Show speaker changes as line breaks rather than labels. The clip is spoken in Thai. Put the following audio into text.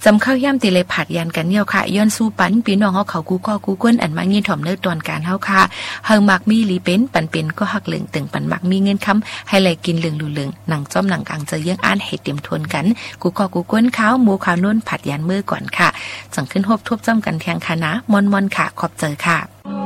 จำเข้าย่ำติเลยผัดยันกันเยี่ยวค่ะย้อนสู้ปันพี่น้องเฮาเขากูก็กูก้นอันมายินถ่อมเนื้อตอนการเฮาค่ะเฮิงมักมีหลีเป็นปันเป็นก็หักเหลืองตึงปันมักมีเงินค้ำให้ไหลกินเหลืองหลูเหลืองหนังจ้อมหนังกลางจะเยี่ยงอ่านให้เต็มทวนกันกูก็กูก้นข้าวหมูข้าวนุ่นผัดยันมือก่อนค่ะจังขึ้นฮบทบจ้อมกันแทงคณะมอนค่ะขอบเจอค่ะ